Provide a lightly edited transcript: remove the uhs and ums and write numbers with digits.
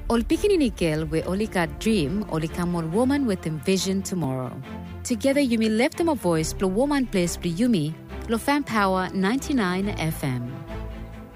Ol Pikinikel we only got dream, only come on woman with envision tomorrow. Together you may lift them a voice, blow woman place, blow Yumi, Lo Fan Power 99 FM.